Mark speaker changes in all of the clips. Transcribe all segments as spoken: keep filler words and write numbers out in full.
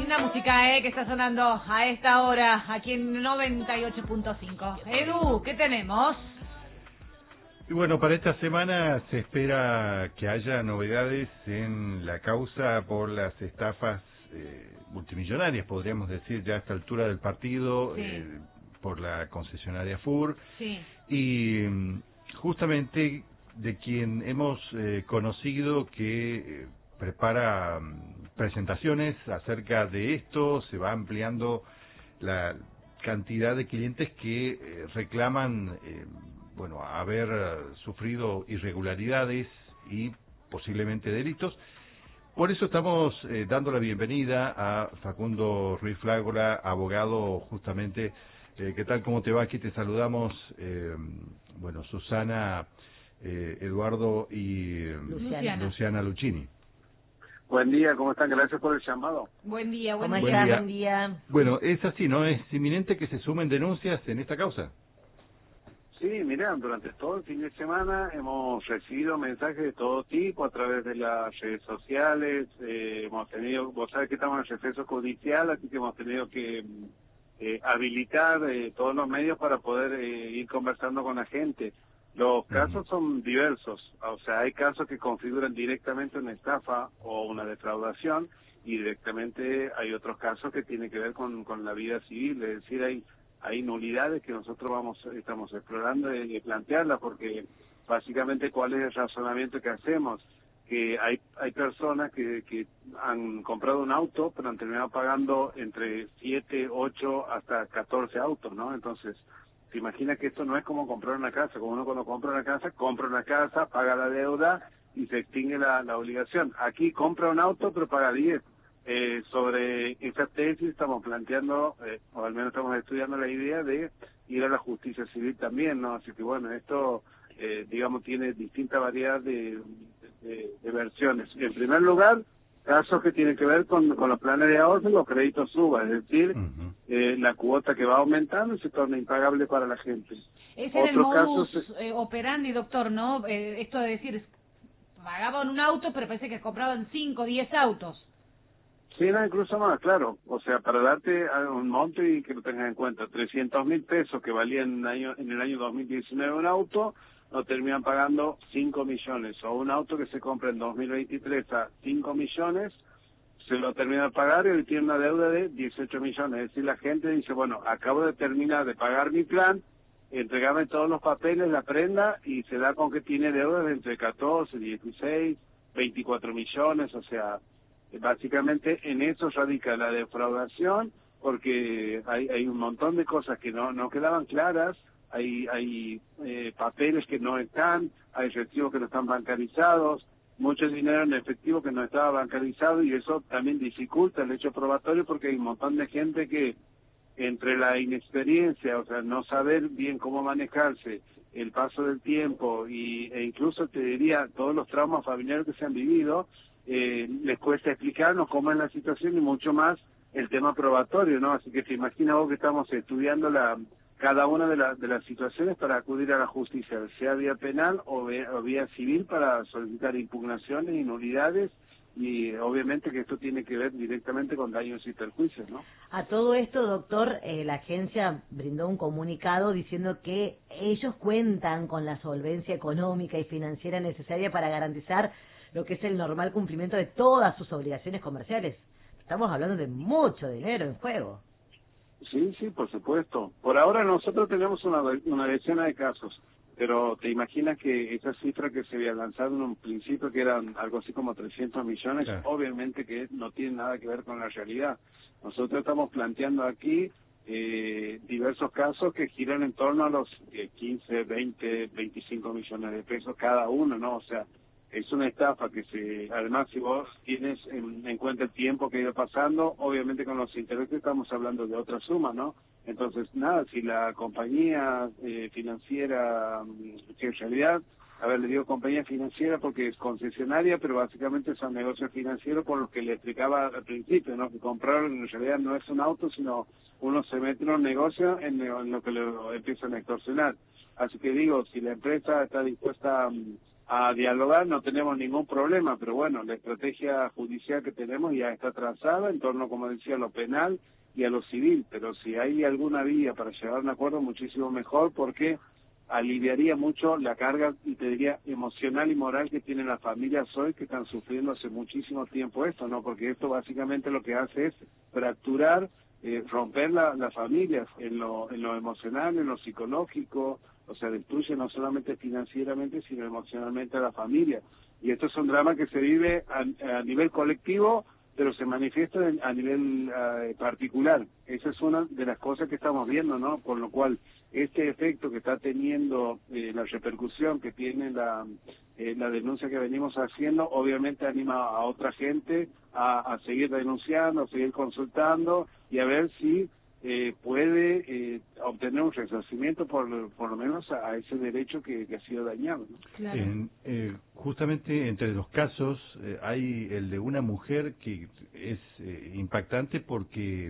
Speaker 1: Linda música, eh, que está sonando a esta hora, aquí en noventa y ocho punto cinco. Edu, ¿qué tenemos?
Speaker 2: Y bueno, para esta semana se espera que haya novedades en la causa por las estafas eh, multimillonarias, podríamos decir, ya a esta altura del partido,
Speaker 1: Sí.
Speaker 2: eh, por la concesionaria F U R.
Speaker 1: Sí.
Speaker 2: Y mm, justamente de quien hemos eh, conocido que eh, prepara mm, presentaciones acerca de esto, se va ampliando la cantidad de clientes que eh, reclaman eh, bueno, haber uh, sufrido irregularidades y posiblemente delitos. Por eso estamos eh, dando la bienvenida a Facundo Ruiz Flágora, abogado justamente. Eh, ¿Qué tal? ¿Cómo te va? Aquí te saludamos, eh, bueno, Susana, eh, Eduardo y eh,
Speaker 1: Luciana.
Speaker 2: Luciana Luchini.
Speaker 3: Buen día, ¿cómo están? Gracias por el llamado.
Speaker 1: Buen día, buen
Speaker 4: ¿Cómo
Speaker 1: día.
Speaker 4: estás? Buen día.
Speaker 2: Bueno, es así, ¿no? Es inminente que se sumen denuncias en esta causa.
Speaker 3: Sí, mirá, durante todo el fin de semana hemos recibido mensajes de todo tipo a través de las redes sociales, eh, hemos tenido, vos sabés que estamos en el receso judicial, así que hemos tenido que eh, habilitar eh, todos los medios para poder eh, ir conversando con la gente. Los casos son diversos, o sea, hay casos que configuran directamente una estafa o una defraudación y directamente hay otros casos que tienen que ver con, con la vida civil, es decir, hay hay nulidades que nosotros vamos estamos explorando y, y plantearlas, porque básicamente cuál es el razonamiento que hacemos, que hay hay personas que, que han comprado un auto pero han terminado pagando entre siete, ocho hasta catorce autos, ¿no? Entonces se imagina que esto no es como comprar una casa, como uno cuando compra una casa, compra una casa, paga la deuda y se extingue la, la obligación. Aquí compra un auto pero paga diez. Eh, sobre esa tesis estamos planteando, eh, o al menos estamos estudiando la idea de ir a la justicia civil también, ¿no? Así que bueno, esto, eh, digamos, tiene distinta variedad de, de, de versiones. En primer lugar, casos que tienen que ver con, con los planes de ahorro y los créditos suba, es decir, uh-huh. eh, la cuota que va aumentando y se torna impagable para la gente.
Speaker 1: Ese era el modus casos, eh, operandi, doctor, ¿no? Eh, esto de decir, pagaban un auto pero parece que compraban cinco, diez autos.
Speaker 3: Sí, no, incluso más, claro. O sea, para darte un monto y que lo tengas en cuenta, trescientos mil pesos que valía en, año, en el año dos mil diecinueve un auto, lo terminan pagando cinco millones. O un auto que se compra en dos mil veintitrés a cinco millones, se lo termina de pagar y hoy tiene una deuda de dieciocho millones. Es decir, la gente dice, bueno, acabo de terminar de pagar mi plan, entregame todos los papeles, la prenda, y se da con que tiene deudas de entre catorce, dieciséis, veinticuatro millones, o sea... Básicamente en eso radica la defraudación, porque hay, hay un montón de cosas que no, no quedaban claras, hay, hay eh, papeles que no están, hay recibos que no están bancarizados, mucho dinero en efectivo que no estaba bancarizado, y eso también dificulta el hecho probatorio porque hay un montón de gente que entre la inexperiencia, o sea, no saber bien cómo manejarse, el paso del tiempo y, e incluso te diría todos los traumas familiares que se han vivido, eh, les cuesta explicarnos cómo es la situación y mucho más el tema probatorio, ¿no? Así que te imaginas vos que estamos estudiando la cada una de, la, de las situaciones para acudir a la justicia, sea vía penal o vía, o vía civil, para solicitar impugnaciones y nulidades, y obviamente que esto tiene que ver directamente con daños y perjuicios, ¿no?
Speaker 4: A todo esto, doctor, eh, la agencia brindó un comunicado diciendo que ellos cuentan con la solvencia económica y financiera necesaria para garantizar lo que es el normal cumplimiento de todas sus obligaciones comerciales. Estamos hablando de mucho dinero en juego.
Speaker 3: Sí, sí, por supuesto. Por ahora nosotros tenemos una, una decena de casos, pero te imaginas que esa cifra que se había lanzado en un principio, que eran algo así como trescientos millones, claro, obviamente que no tiene nada que ver con la realidad. Nosotros estamos planteando aquí eh, diversos casos que giran en torno a los eh, quince, veinte, veinticinco millones de pesos cada uno, ¿no? O sea, es una estafa que se, además si vos tienes en, en cuenta el tiempo que ha ido pasando, obviamente con los intereses estamos hablando de otra suma, ¿no? Entonces, nada, si la compañía eh, financiera, que en realidad, a ver, le digo compañía financiera porque es concesionaria, pero básicamente son negocios financieros, por lo que le explicaba al principio, ¿no? Que comprar en realidad no es un auto, sino uno se mete en un negocio en, en lo que le empiezan a extorsionar. Así que digo, si la empresa está dispuesta a a dialogar, no tenemos ningún problema, pero bueno, la estrategia judicial que tenemos ya está trazada en torno, como decía, a lo penal y a lo civil, pero si hay alguna vía para llegar a un acuerdo, muchísimo mejor, porque aliviaría mucho la carga, y te diría, emocional y moral que tienen las familias hoy, que están sufriendo hace muchísimo tiempo esto, ¿no? Porque esto básicamente lo que hace es fracturar, eh, romper la, las familias en lo, en lo emocional, en lo psicológico, o sea, destruye no solamente financieramente, sino emocionalmente a la familia. Y esto es un drama que se vive a, a nivel colectivo, pero se manifiesta en, a nivel uh, particular. Esa es una de las cosas que estamos viendo, ¿no? Con lo cual, este efecto que está teniendo, eh, la repercusión que tiene la, eh, la denuncia que venimos haciendo, obviamente anima a otra gente a, a seguir denunciando, a seguir consultando y a ver si eh, puede eh, obtener un resarcimiento por, por lo menos a, a ese derecho que, que ha sido dañado, ¿no?
Speaker 2: Claro. En, eh, justamente entre los casos eh, hay el de una mujer que es eh, impactante porque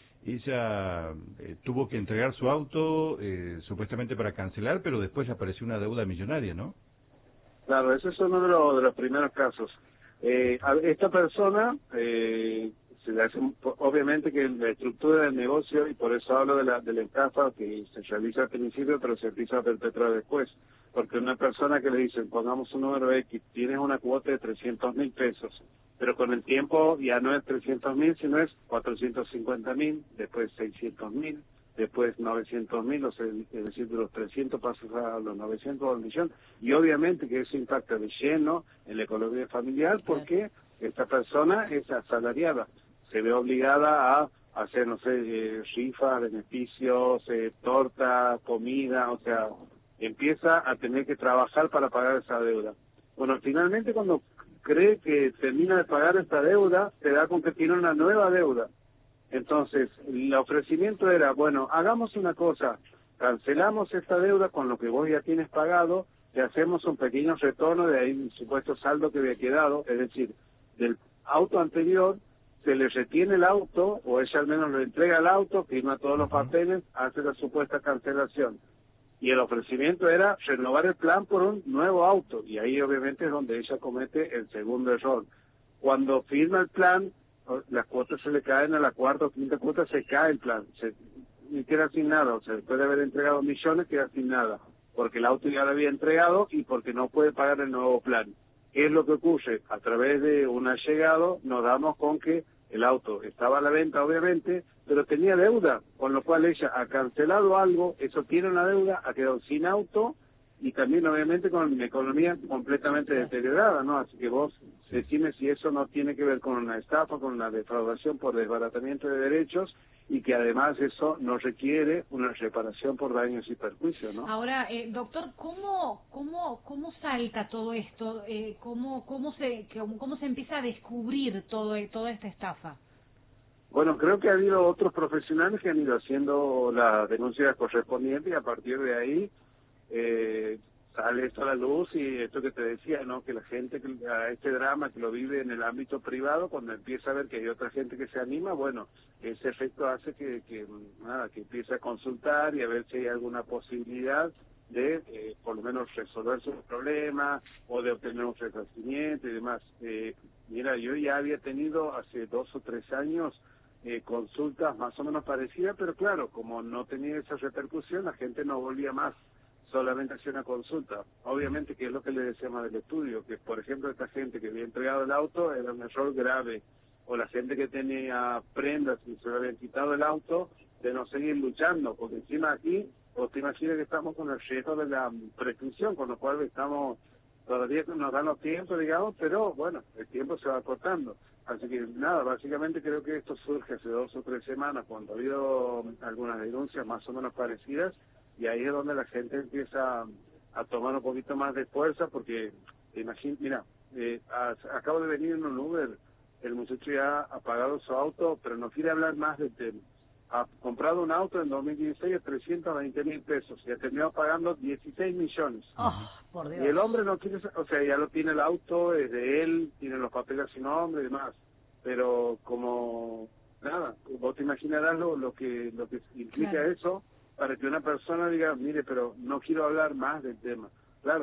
Speaker 2: ella eh, tuvo que entregar su auto eh, supuestamente para cancelar, pero después apareció una deuda millonaria, ¿no?
Speaker 3: Claro, ese es uno de los, de los primeros casos. Eh, a esta persona, eh, se le hace, obviamente que la estructura del negocio, y por eso hablo de la, de la estafa que se realiza al principio, pero se empieza a perpetrar después. Porque una persona que le dicen, pongamos un número X, tienes una cuota de trescientos mil pesos, pero con el tiempo ya no es trescientos mil, sino es cuatrocientos cincuenta mil, después seiscientos mil, después novecientos mil, o sea, es decir, de los trescientos pasas a los novecientos o al millón, y obviamente que eso impacta de lleno en la economía familiar porque esta persona es asalariada, se ve obligada a hacer, no sé, eh, rifas, beneficios, eh, torta, comida, o sea, empieza a tener que trabajar para pagar esa deuda. Bueno, finalmente cuando cree que termina de pagar esta deuda, se da con que tiene una nueva deuda. Entonces, el ofrecimiento era, bueno, hagamos una cosa, cancelamos esta deuda con lo que vos ya tienes pagado, te hacemos un pequeño retorno de ahí un supuesto saldo que había quedado, es decir, del auto anterior, se le retiene el auto, o ella al menos le entrega el auto, firma todos los papeles, hace la supuesta cancelación. Y el ofrecimiento era renovar el plan por un nuevo auto, y ahí obviamente es donde ella comete el segundo error. Cuando firma el plan, las cuotas se le caen, a la cuarta o quinta cuota se cae el plan, se, y queda sin nada, o sea, después de haber entregado millones queda sin nada, porque el auto ya lo había entregado y porque no puede pagar el nuevo plan. ¿Qué es lo que ocurre? A través de un allegado nos damos con que el auto estaba a la venta, obviamente, pero tenía deuda, con lo cual ella ha cancelado algo, eso tiene una deuda, ha quedado sin auto y también obviamente con una economía completamente deteriorada, ¿no? Así que vos decime si eso no tiene que ver con una estafa, con una defraudación por desbaratamiento de derechos, y que además eso no requiere una reparación por daños y perjuicios, ¿no?
Speaker 1: Ahora, eh, doctor, ¿cómo cómo cómo salta todo esto? Eh, ¿Cómo cómo se cómo, cómo se empieza a descubrir todo toda esta estafa?
Speaker 3: Bueno, creo que ha habido otros profesionales que han ido haciendo las denuncias correspondientes y a partir de ahí eh, sale esto a la luz, y esto que te decía, ¿no? Que la gente, que a este drama que lo vive en el ámbito privado, cuando empieza a ver que hay otra gente que se anima, bueno, ese efecto hace que, que nada, que empiece a consultar y a ver si hay alguna posibilidad de, eh, por lo menos, resolver sus problemas o de obtener un resarcimiento y demás. Eh, mira, yo ya había tenido hace dos o tres años eh, consultas más o menos parecidas, pero claro, como no tenía esa repercusión, la gente no volvía más, solamente hacía una consulta. Obviamente, que es lo que le decíamos del estudio, que por ejemplo esta gente que había entregado el auto era un error grave, o la gente que tenía prendas y se le habían quitado el auto, de no seguir luchando, porque encima aquí, vos te imaginas que estamos con el riesgo de la prescripción, con lo cual estamos, todavía nos dan los tiempos, digamos, pero bueno, el tiempo se va cortando. Así que nada, básicamente creo que esto surge hace dos o tres semanas, cuando ha habido algunas denuncias más o menos parecidas, y ahí es donde la gente empieza a tomar un poquito más de fuerza, porque imagínate, mira, eh, a, acabo de venir en un Uber, el muchacho ya ha pagado su auto, pero no quiere hablar más del tema. Ha comprado un auto en dos mil dieciséis a trescientos veinte mil pesos y ha terminado pagando dieciséis millones.
Speaker 1: Oh, por Dios.
Speaker 3: Y el hombre no quiere, o sea, ya lo tiene el auto, es de él, tiene los papeles a su nombre y demás, pero como, nada, vos te imaginarás lo, lo que lo que implica, claro, eso, para que una persona diga, mire, pero no quiero hablar más del tema. Claro,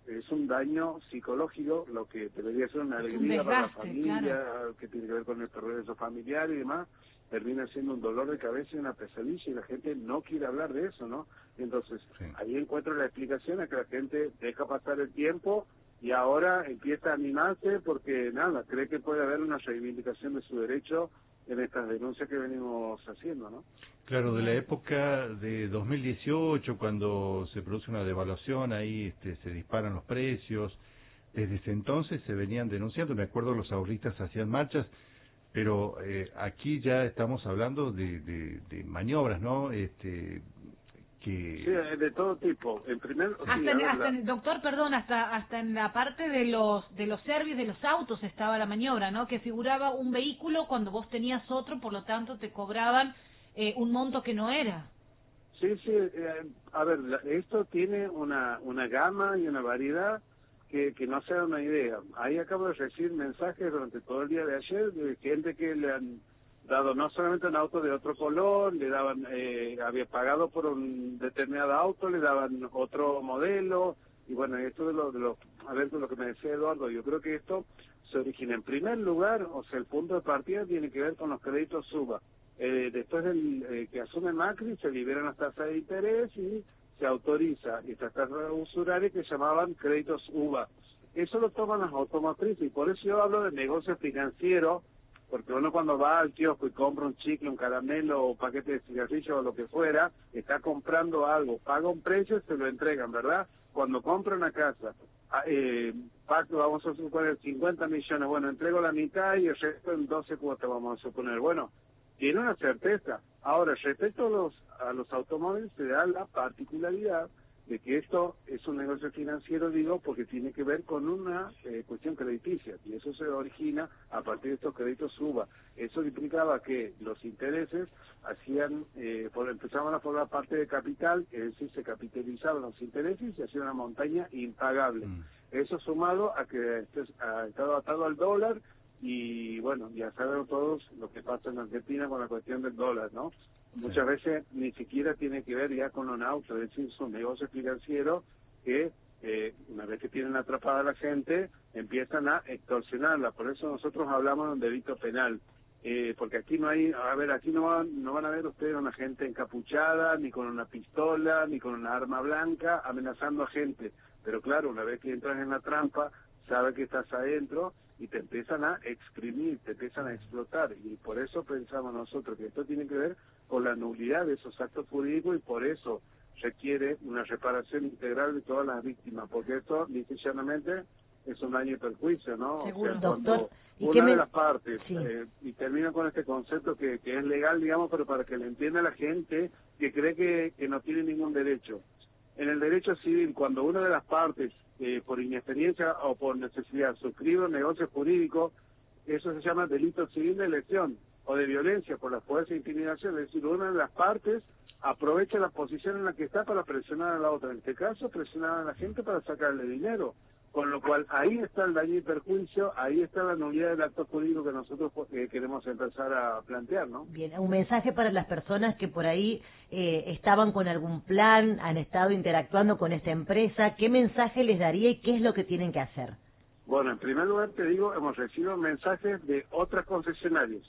Speaker 3: es un daño psicológico, lo que debería ser una alegría
Speaker 1: un
Speaker 3: para la
Speaker 1: desgaste,
Speaker 3: familia,
Speaker 1: claro.
Speaker 3: que tiene que ver con el progreso familiar y demás, termina siendo un dolor de cabeza y una pesadilla, y la gente no quiere hablar de eso, ¿no? Entonces,
Speaker 2: sí.
Speaker 3: ahí encuentro la explicación a que la gente deja pasar el tiempo y ahora empieza a animarse porque, nada, cree que puede haber una reivindicación de su derecho en estas denuncias que venimos haciendo, ¿no?
Speaker 2: Claro, de la época de dos mil dieciocho, cuando se produce una devaluación, ahí este, se disparan los precios. Desde ese entonces se venían denunciando, me acuerdo los ahorristas hacían marchas, pero eh, aquí ya estamos hablando de, de, de maniobras, ¿no? Este, que...
Speaker 3: Sí, de todo tipo. En primer,
Speaker 1: Hasta,
Speaker 3: sí,
Speaker 1: en,
Speaker 3: ver,
Speaker 1: hasta
Speaker 3: la...
Speaker 1: en- doctor, perdón, hasta hasta en la parte de los de los servicios de los autos estaba la maniobra, ¿no? Que figuraba un vehículo cuando vos tenías otro, por lo tanto te cobraban eh, un monto que no era.
Speaker 3: Sí, sí, eh, a ver, la- esto tiene una, una gama y una variedad que, que no se da una idea. Ahí acabo de recibir mensajes durante todo el día de ayer de gente que le han dado no solamente un auto de otro color, le daban, eh, había pagado por un determinado auto, le daban otro modelo, y bueno, esto de lo, de lo, a ver, de lo que me decía Eduardo, yo creo que esto se origina en primer lugar, o sea, el punto de partida tiene que ver con los créditos SUBA. Eh, después del eh, que asume Macri, se liberan las tasas de interés y se autoriza estas tasas usurarias que llamaban créditos U V A. Eso lo toman las automotrices, y por eso yo hablo de negocio financiero, porque uno cuando va al kiosco y compra un chicle, un caramelo o paquete de cigarrillos o lo que fuera, está comprando algo, paga un precio y se lo entregan, ¿verdad? Cuando compra una casa, ah, eh, pacto, vamos a suponer cincuenta millones, bueno, entrego la mitad y el resto en doce cuotas, vamos a suponer. Bueno, tiene una certeza. Ahora, respecto a los, a los automóviles, se da la particularidad de que esto es un negocio financiero, digo, porque tiene que ver con una eh, cuestión crediticia, y eso se origina a partir de estos créditos SUBA. Eso implicaba que los intereses hacían, eh, por, empezaban a formar parte de capital, es decir, se capitalizaban los intereses y se hacía una montaña impagable. Mm. Eso sumado a que este, ha estado atado al dólar, y bueno, ya saben todos lo que pasa en Argentina con la cuestión del dólar, ¿no? Sí. Muchas veces ni siquiera tiene que ver ya con un auto, es decir, son negocios financieros que eh, una vez que tienen atrapada a la gente, empiezan a extorsionarla. Por eso nosotros hablamos de un delito penal, eh, porque aquí no hay, a ver, aquí no van, no van a ver ustedes a una gente encapuchada, ni con una pistola, ni con una arma blanca, amenazando a gente. Pero claro, una vez que entras en la trampa, sabes que estás adentro y te empiezan a exprimir, te empiezan a explotar, y por eso pensamos nosotros que esto tiene que ver con la nulidad de esos actos jurídicos, y por eso requiere una reparación integral de todas las víctimas, porque esto, llanamente, es un daño y perjuicio, ¿no?
Speaker 4: Seguro,
Speaker 3: o sea,
Speaker 4: doctor. ¿Y
Speaker 3: una
Speaker 4: me...
Speaker 3: de las partes,
Speaker 4: sí.
Speaker 3: eh, y termino con este concepto que, que es legal, digamos, pero para que le entienda la gente que cree que, que no tiene ningún derecho. En el derecho civil, cuando una de las partes, eh, por inexperiencia o por necesidad, suscribe un negocio jurídico, eso se llama delito civil de elección o de violencia por la fuerza e intimidación. Es decir, una de las partes aprovecha la posición en la que está para presionar a la otra. En este caso, presionar a la gente para sacarle dinero. Con lo cual, ahí está el daño y perjuicio, ahí está la nulidad del acto jurídico que nosotros eh, queremos empezar a plantear, ¿no?
Speaker 4: Bien, un mensaje para las personas que por ahí eh, estaban con algún plan, han estado interactuando con esta empresa. ¿Qué mensaje les daría y qué es lo que tienen que hacer?
Speaker 3: Bueno, en primer lugar te digo, hemos recibido mensajes de otras concesionarias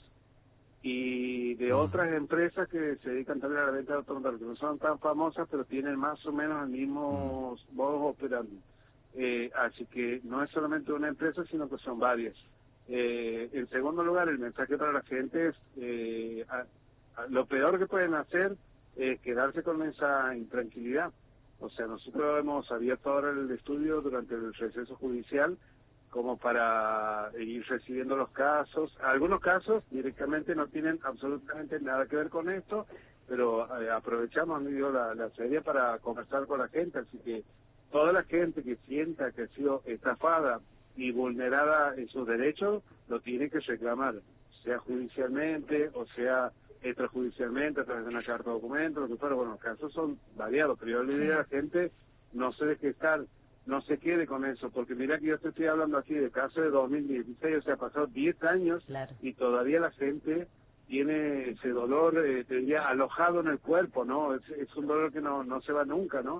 Speaker 3: y de otras empresas que se dedican también a la venta de automóviles, que no son tan famosas, pero tienen más o menos el mismo modo operandi. Eh, así que no es solamente una empresa, sino que son varias. Eh, en segundo lugar, el mensaje para la gente es, eh, a, a, lo peor que pueden hacer es quedarse con esa intranquilidad. O sea, nosotros hemos abierto ahora el estudio durante el receso judicial como para ir recibiendo los casos. Algunos casos directamente no tienen absolutamente nada que ver con esto, pero eh, aprovechamos digo, la, la serie para conversar con la gente, así que toda la gente que sienta que ha sido estafada y vulnerada en sus derechos, lo tiene que reclamar, sea judicialmente o sea extrajudicialmente, a través de una carta de documento, lo que fuera. Bueno, los casos son variados, pero yo le diría a la gente, no se deje estar, no se quede con eso, porque mira que yo te estoy hablando aquí de caso de dos mil dieciséis, o sea, ha pasado diez años, claro, y todavía la gente tiene ese dolor, eh, te diría, alojado en el cuerpo, ¿no? Es, es un dolor que no, no se va nunca, ¿no?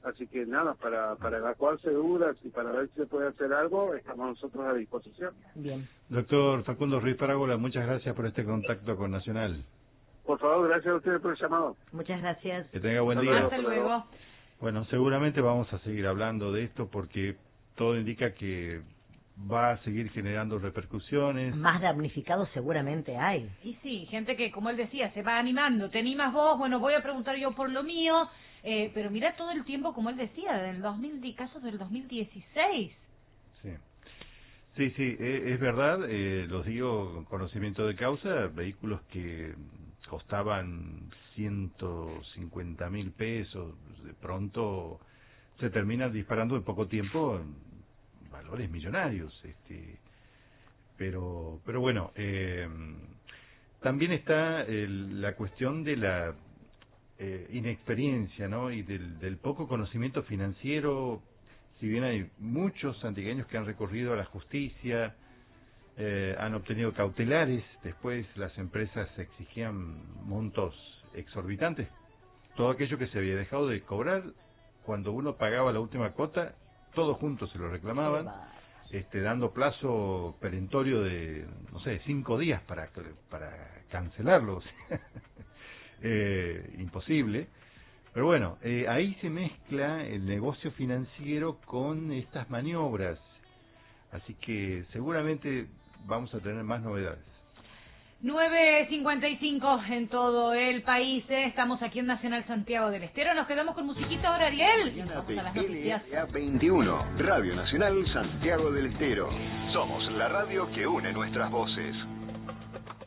Speaker 3: Así que nada, para, para evacuarse dudas y para ver si se puede hacer algo, estamos nosotros a disposición.
Speaker 4: Bien.
Speaker 2: Doctor Facundo Ruiz Parábola, muchas gracias por este contacto con Nacional.
Speaker 3: Por favor, gracias a ustedes por el llamado.
Speaker 4: Muchas gracias.
Speaker 2: Que tenga buen
Speaker 3: Hasta
Speaker 2: día.
Speaker 3: luego.
Speaker 1: Hasta luego.
Speaker 2: Bueno, seguramente vamos a seguir hablando de esto porque todo indica que va a seguir generando repercusiones.
Speaker 4: Más damnificados seguramente hay.
Speaker 1: Y sí, gente que, como él decía, se va animando. ¿Te animas vos? Bueno, voy a preguntar yo por lo mío. Eh, pero mira todo el tiempo, como él decía, del dos mil, casos del dos mil dieciséis.
Speaker 2: Sí, sí, sí, eh, es verdad, eh, los digo con conocimiento de causa, vehículos que costaban ciento cincuenta mil pesos, de pronto se terminan disparando en poco tiempo en valores millonarios. este Pero, pero bueno, eh, también está el, la cuestión de la Eh, inexperiencia, ¿no? Y del, del poco conocimiento financiero. Si bien hay muchos santiagueños que han recurrido a la justicia, eh, han obtenido cautelares, después las empresas exigían montos exorbitantes. Todo aquello que se había dejado de cobrar, cuando uno pagaba la última cuota, todos juntos se lo reclamaban, este, dando plazo perentorio de, no sé, cinco días para, para cancelarlo. Eh, imposible, pero bueno, eh, ahí se mezcla el negocio financiero con estas maniobras, así que seguramente vamos a tener más novedades.
Speaker 1: nueve cincuenta y cinco en todo el país, ¿eh? Estamos aquí en Nacional Santiago del Estero, nos quedamos con musiquita ahora, Ariel, y nos vamos a las noticias.
Speaker 5: L A veintiuno, Radio Nacional Santiago del Estero. Somos la radio que une nuestras voces.